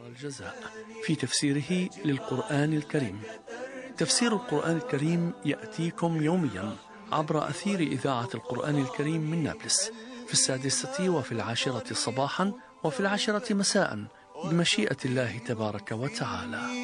والجزاء في تفسيره للقرآن الكريم. تفسير القرآن الكريم يأتيكم يوميا عبر أثير إذاعة القرآن الكريم من نابلس في 6 وفي 10 صباحا وفي 10 مساء بمشيئة الله تبارك وتعالى.